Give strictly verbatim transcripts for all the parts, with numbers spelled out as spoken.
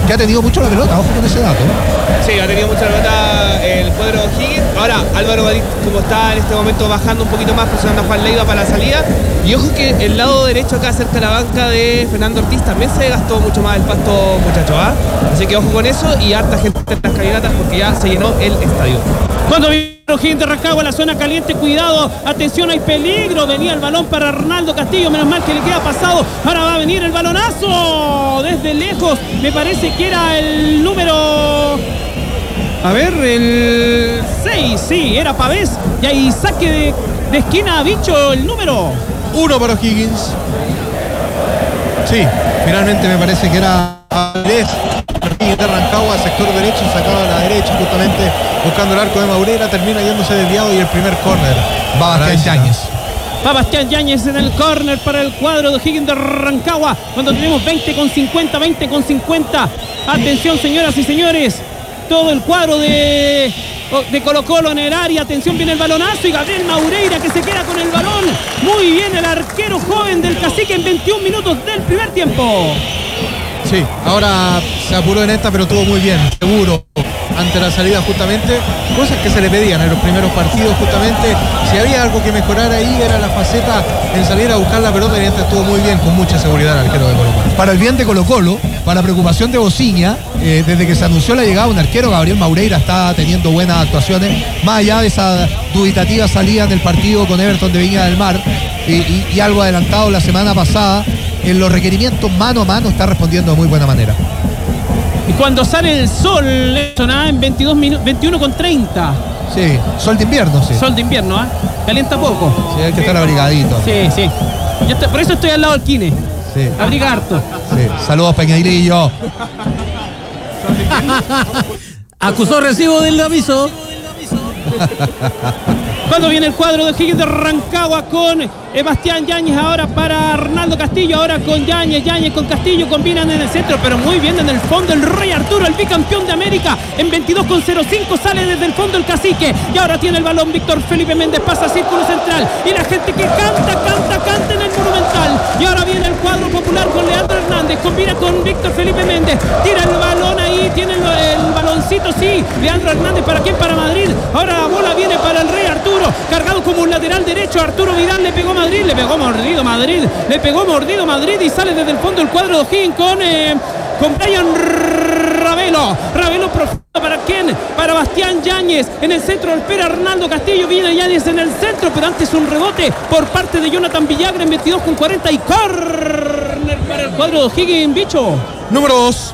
que ha tenido mucho la pelota, ojo con ese dato. Sí, ha tenido mucha pelota el cuadro Higgins. Ahora Álvaro Madrid, como está en este momento bajando un poquito más, presionando a Juan Leiva para la salida. Y ojo que el lado derecho acá cerca de la banca de Fernando Ortiz también se gastó mucho más el pasto, muchachos, ¿ah? Así que ojo con eso y harta gente en las caminatas porque ya se llenó el estadio. Cuando vino Higgins de Rancagua, la zona caliente, cuidado, atención, hay peligro. Venía el balón para Arnaldo Castillo, menos mal que le queda pasado. Ahora va a venir el balonazo desde lejos. Me parece que era el número... A ver, el seis, sí, era Pavés. Y ahí saque de, de esquina, bicho, el número uno para Higgins. Sí, finalmente me parece que era Pavés. Higgins de Rancagua, sector derecho, sacado a la derecha, justamente buscando el arco de Maurera. Termina yéndose desviado y el primer córner va a Bastián Yáñez. Va Bastián Yáñez en el córner para el cuadro de Higgins de Rancagua. Cuando tenemos veinte con cincuenta, veinte con cincuenta. Atención, señoras y señores. Todo el cuadro de, de Colo Colo en el área. Atención, viene el balonazo y Gabriel Maureira que se queda con el balón. Muy bien el arquero joven del Cacique en veintiún minutos del primer tiempo. Sí, ahora se apuró en esta, pero estuvo muy bien, seguro, ante la salida justamente. Cosas que se le pedían en los primeros partidos justamente. Si había algo que mejorar ahí era la faceta en salir a buscar la pelota, y esta estuvo muy bien, con mucha seguridad el arquero de Colo Colo. Para el bien de Colo Colo, para preocupación de Bociña, eh, desde que se anunció la llegada de un arquero, Gabriel Maureira está teniendo buenas actuaciones, más allá de esa dubitativa salida en el partido con Everton de Viña del Mar, y, y, y algo adelantado la semana pasada. En los requerimientos mano a mano está respondiendo de muy buena manera. Y cuando sale el sol, sonaba en veintidós minutos, veintiuno con treinta. Sí, sol de invierno, sí. Sol de invierno, ¿ah? ¿eh? Calienta poco. Sí, hay que estar abrigadito. Sí, sí. Yo estoy, por eso estoy al lado del Kine. Sí. Abriga harto. Sí. Saludos, Peñailillo. Acusó recibo del aviso. Cuando viene el cuadro de Higgins de Rancagua con eh, Bastián Yáñez, ahora para Arnaldo Castillo, ahora con Yáñez, Yáñez con Castillo, combinan en el centro, pero muy bien en el fondo el Rey Arturo, el bicampeón de América, en veintidós con cero cinco sale desde el fondo el Cacique, y ahora tiene el balón Víctor Felipe Méndez, pasa círculo central, y la gente que canta, canta, canta en el Monumental, y ahora viene el cuadro popular con Leandro Hernández, combina con Víctor Felipe Méndez, tira el balón ahí, tiene el, el baloncito, sí, Leandro Hernández, ¿para quién? Para Madrid, ahora la bola viene para el Rey Arturo, cargado como un lateral derecho, Arturo Vidal le pegó Madrid, le pegó mordido Madrid, le pegó mordido Madrid y sale desde el fondo el cuadro de O'Higgins con, eh, con Brian Ravelo, Ravelo profundo, ¿para quién? Para Bastián Yáñez, en el centro espera Arnaldo Castillo, viene Yáñez en el centro, pero antes un rebote por parte de Jonathan Villagra en veintidós con cuarenta y córner para el cuadro de O'Higgins, bicho. Número dos.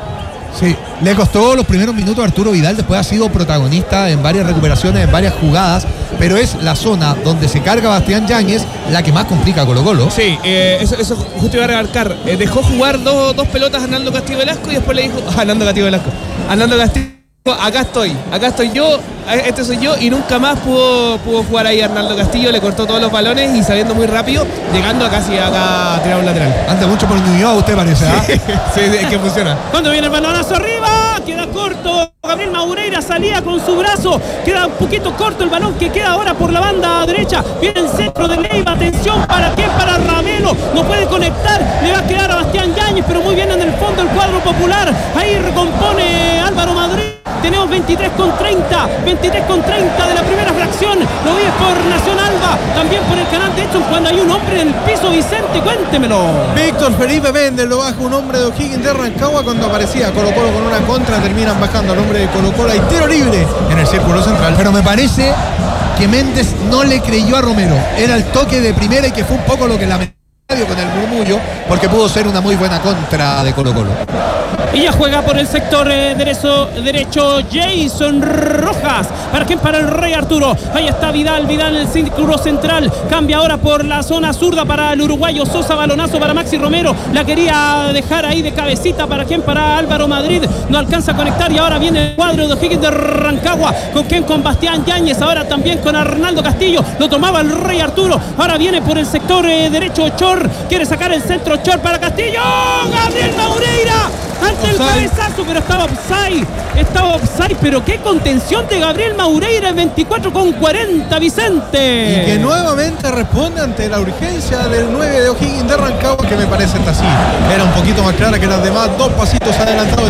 Sí, le costó los primeros minutos a Arturo Vidal, después ha sido protagonista en varias recuperaciones, en varias jugadas, pero es la zona donde se carga Bastián Yáñez la que más complica a Colo Colo. Sí, eh, eso, eso justo iba a remarcar. Eh, dejó jugar dos, dos pelotas a Arnaldo Castillo Velasco y después le dijo, ah, Arnaldo Castillo Velasco, Arnaldo Castillo, acá estoy, acá estoy yo, este soy yo, y nunca más pudo, pudo jugar ahí Arnaldo Castillo, le cortó todos los balones y saliendo muy rápido, llegando a casi acá a tirar un lateral. Anda mucho por Ñuñoa, usted parece, ¿ah? Sí, sí, es que funciona. Cuando viene el balonazo arriba, queda corto. Gabriel Maureira salía con su brazo, queda un poquito corto el balón que queda ahora por la banda derecha. Viene el centro de Leiva, atención, ¿para quién? Para Ravelo, no puede conectar, le va a quedar a Bastián Yáñez, pero muy bien en el fondo el cuadro popular. Ahí recompone Álvaro Madrid. Tenemos veintitrés con treinta, veintitrés con treinta de la primera fracción. Lo vives por Nación Alba, también por el canal de Edson cuando hay un hombre en el piso. Vicente, cuéntemelo. Víctor Felipe Méndez lo baja un hombre de O'Higgins de Rancagua cuando aparecía Colo Colo con una contra, terminan bajando al hombre de Colo Colo. Hay tiro libre en el círculo central. Pero me parece que Méndez no le creyó a Romero. Era el toque de primera y que fue un poco lo que lamentó con el murmullo, porque pudo ser una muy buena contra de Colo Colo. Y ya juega por el sector eh, derecho, derecho Jason Rojas. ¿Para quién? Para el Rey Arturo. Ahí está Vidal, Vidal en el círculo central. Cambia ahora por la zona zurda para el uruguayo Sosa. Balonazo para Maxi Romero. La quería dejar ahí de cabecita. ¿Para quién? Para Álvaro Madrid. No alcanza a conectar y ahora viene el cuadro de O'Higgins de Rancagua. ¿Con quién? Con Bastián Yáñez. Ahora también con Arnaldo Castillo. Lo tomaba el Rey Arturo. Ahora viene por el sector eh, derecho Chor. Quiere sacar el centro Chor para Castillo. Gabriel Maureira. Ante el cabezazo, pero estaba offside, estaba offside, pero qué contención de Gabriel Maureira en veinticuatro con cuarenta, Vicente. Y que nuevamente responde ante la urgencia del nueve de O'Higgins de Rancagua, que me parece esta sí, era un poquito más clara que las demás, dos pasitos adelantados.